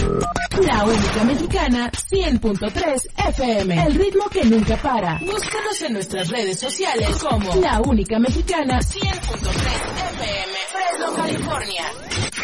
La única mexicana 100.3 FM. El ritmo que nunca para. Búscanos en nuestras redes sociales como La única mexicana 100.3 FM. Fresno, California.